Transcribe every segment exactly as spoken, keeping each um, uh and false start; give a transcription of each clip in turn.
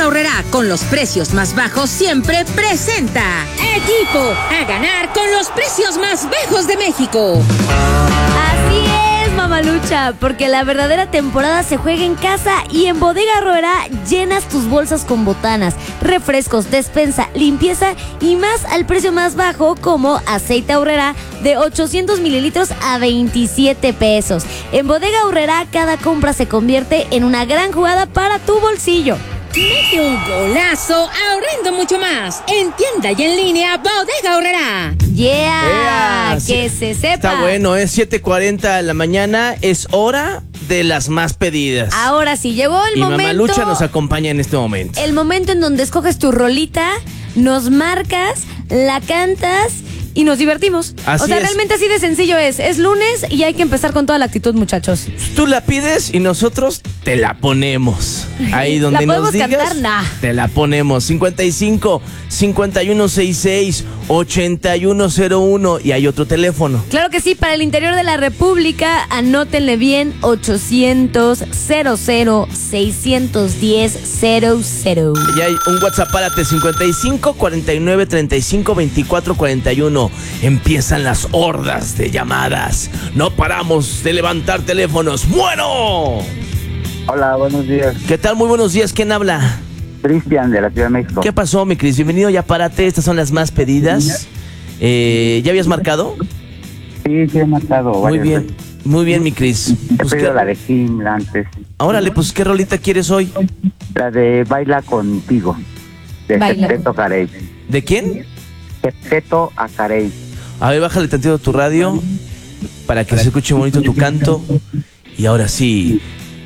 Aurrerá, con los precios más bajos siempre presenta Equipo a ganar con los precios más bajos de México. Así es, mamalucha, porque la verdadera temporada se juega en casa y en Bodega Aurrerá llenas tus bolsas con botanas, refrescos, despensa, limpieza y más al precio más bajo, como aceite Aurrerá de ochocientos mililitros a veintisiete pesos. En Bodega Aurrerá cada compra se convierte en una gran jugada para tu bolsillo. Mete un golazo ahorrando mucho más. En tienda y en línea, Bodega Aurrerá. Yeah, Yeah, que sí, se sepa. Está bueno, es siete cuarenta de la mañana, es hora de las más pedidas. Ahora sí, llegó el y momento. Mamalucha nos acompaña en este momento. El momento en donde escoges tu rolita, nos marcas, la cantas y nos divertimos. Así o sea, es. realmente así de sencillo es. Es lunes y hay que empezar con toda la actitud, muchachos. Tú la pides y nosotros te la ponemos. Ahí donde ¿La nos podemos digas, cantar? Nah. te la ponemos. cincuenta y cinco, cincuenta y uno sesenta y seis, ochenta y uno cero uno y hay otro teléfono. Claro que sí, para el interior de la República, anótenle bien, ochocientos, cero cero, seiscientos diez, cero cero. Y hay un WhatsApp, párate, cincuenta y cinco, cuarenta y nueve, treinta y cinco, veinticuatro, cuarenta y uno. Empiezan las hordas de llamadas. No paramos de levantar teléfonos. ¡Bueno! Hola, buenos días. ¿Qué tal? Muy buenos días. ¿Quién habla? Cristian, de la Ciudad de México. ¿Qué pasó, mi Cris? Bienvenido, ya párate. Estas son las más pedidas. Eh, ¿Ya habías marcado? Sí, sí he matado Muy varias bien, veces. muy bien, mi Cris. He Pues, pedido ¿qué- la de Himla antes. Órale, pues, ¿qué rolita quieres hoy? La de Baila Contigo, de Baila. Septeto Carey. ¿De quién? Septeto a Carey. A ver, bájale tantito tu radio para que se escuche bonito tu canto. Y ahora sí,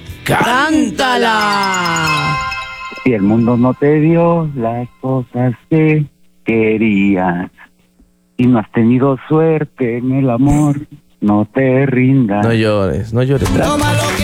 ¡cántala! Si el mundo no te dio las cosas que querías y no has tenido suerte en el amor, no te rindas. No llores, no llores. Toma lo que